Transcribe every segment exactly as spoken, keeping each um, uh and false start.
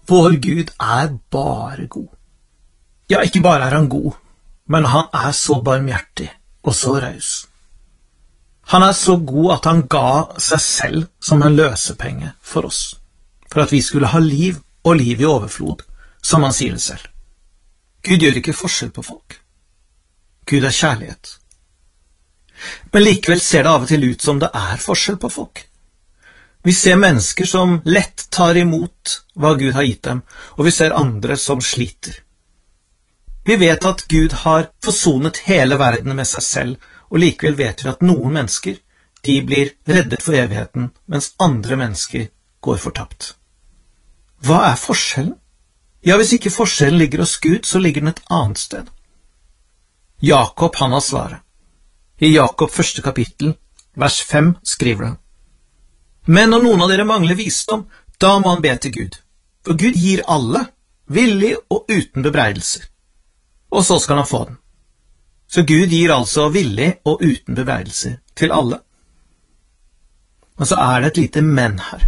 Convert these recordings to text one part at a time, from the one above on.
Vår Gud er bare god. Ja, ikke bare er han god, men han er så barmhjertig og så raus. Han er så god at han ga seg selv som en løsepenge for oss, for at vi skulle ha liv og liv i overflod, som han sier det selv. Gud gjør ikke forskjell på folk. Gud er kjærlighet. Men likevel ser det av og til ut som det er forskjell på folk. Vi ser mennesker som lett tar imot hva Gud har gitt dem, og vi ser andre som sliter. Vi vet at Gud har forsonet hele verden med seg selv, og likevel vet vi at noen mennesker, de blir reddet for evigheten, mens andre mennesker går fortapt. Hva er forskjellen? Ja, hvis ikke forskjellen ligger hos Gud, så ligger den et annet sted. Jakob, han har svaret. I Jakob første kapittel, vers fem, skriver han: Men når noen av dere mangler visdom, da må han be til Gud. For Gud gir alle, villig og uten bebreidelser. Og så skal han få den. Så Gud gir altså villig og uten bebreidelser til alle. Men så er det et lite men her.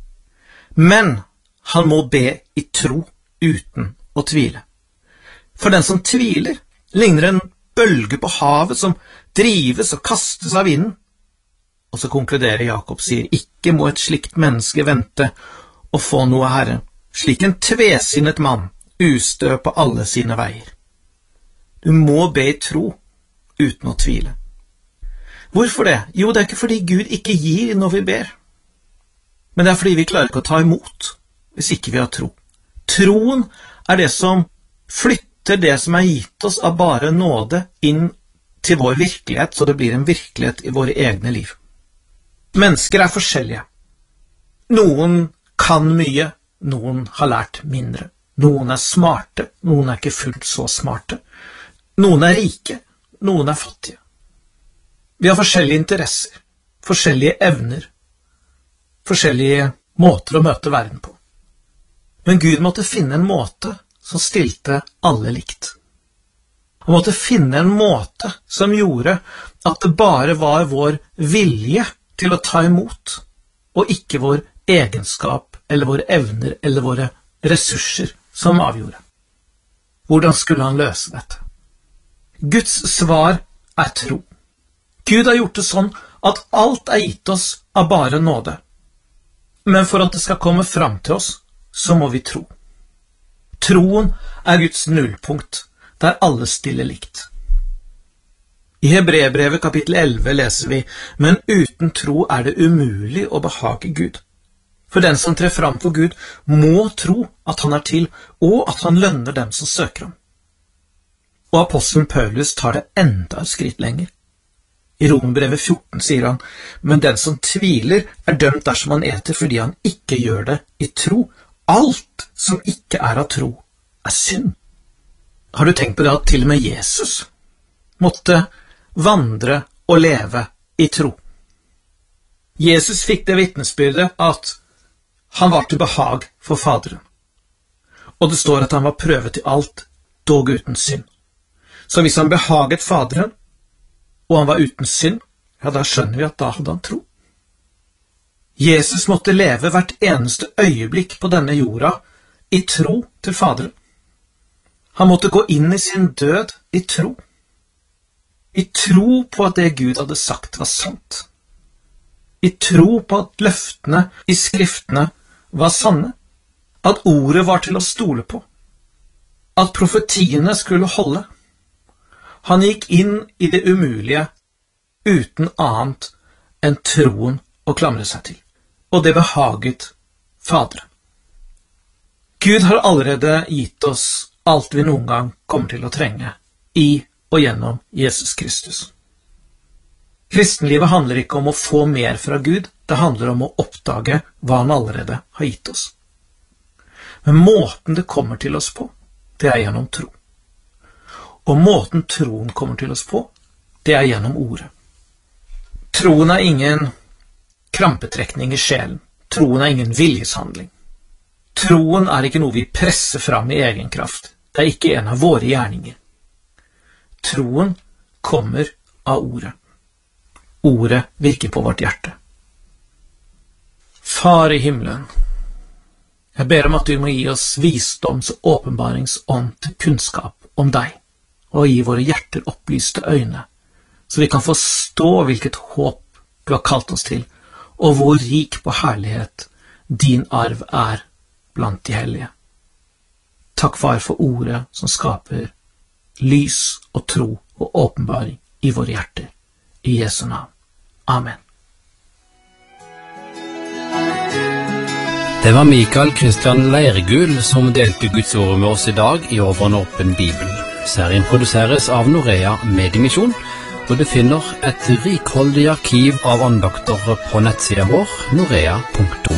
Men han må be i tro uten å tvile. For den som tviler, ligner en bølge på havet som drives og kastes av vinden. Og så konkluderer Jakob, sier, ikke må et slikt menneske vente og få noe av Herren, slik en tvesinnet mann, ustø på alle sine veier. Du må be i tro, uten å tvile. Hvorfor det? Jo, det er ikke fordi Gud ikke gir når vi ber, men det er fordi vi klarer ikke å ta imot, hvis ikke vi har tro. Troen er det som flytter det som er gitt oss av bare nåde inn til vår virkelighet, så det blir en virkelighet i våre egne liv. Mennesker er forskjellige. Noen kan mye, noen har lært mindre. Noen er smarte, noen er ikke fullt så smarte. Noen er rike, noen er fattige. Vi har forskjellige interesser, forskjellige evner, forskjellige måter å møte verden på. Men Gud måtte finne en måte som stilte alle likt. Han måtte finne en måte som gjorde at det bare var vår vilje til å ta imot, og ikke vår egenskap, eller våre evner, eller våre ressurser som avgjorde. Hvordan skulle han løse dette? Guds svar er tro. Gud har gjort det sånn at alt er gitt oss av bare nåde. Men for at det skal komme fram til oss, så må vi tro. Troen er Guds nullpunkt, der alle stiller likt. I Hebreerbrevet kapittel elleve leser vi, men uten tro er det umulig å behage Gud. For den som trer fram for Gud må tro at han er til, og at han lønner dem som søker ham. Og apostelen Paulus tar det enda et skritt lenger. I Romerbrevet fjorten sier han, men den som tviler er dømt dersom han eter fordi han ikke gjør det i tro. Alt som ikke er av tro er synd. Har du tenkt på det at til og med Jesus måtte vandre og leve i tro? Jesus fikk det vitnesbyrdet at han var til behag for Faderen. Og det står at han var prøvet i alt, dog uten synd. Så hvis han behaget Faderen, og han var uten synd, ja, da skjønner vi at da hadde han tro. Jesus måtte leve hvert eneste øyeblikk på denne jorda i tro til Faderen. Han måtte gå inn i sin død i tro. I tro på at det Gud hadde sagt var sant. I tro på at løftene i skriftene var sanne. At ordet var til å stole på. At profetiene skulle holde. Han gikk inn i det umulige uten annet enn troen å klamre seg til. Og det behaget Faderen. Gud har allerede gitt oss alt vi noen gang kommer til å trenge i og gjennom Jesus Kristus. Kristenlivet handler ikke om å få mer fra Gud, det handler om å oppdage hva han allerede har gitt oss. Men måten det kommer til oss på, det er gjennom tro. Og måten troen kommer til oss på, det er gjennom ordet. Troen er ingen krampetrekning i sjelen. Troen er ingen viljeshandling. Troen er ikke noe vi presser fram i egen kraft. Det er ikke en av våre gjerninger. Troen kommer av ordet. Ordet virker på vårt hjerte. Far i himmelen, Jeg ber om at du må gi oss visdoms- og åpenbaringsånd til kunnskap om deg, og gi våre hjerter opplyste øyne, så vi kan forstå hvilket håp du har kalt oss til, og hvor rik på herlighet din arv er blant de hellige. Takk, Far, for ordet som skaper lys og tro og åpenbaring i våre hjerter. I Jesu navn. Amen. Det var Mikael Kristian Leirgul som delte Guds ord med oss i dag i Over en åpen bibel. Serien produseres av Norea Mediemisjon, og du finner et rikholdig arkiv av andakter på nettsiden vår, norea punktum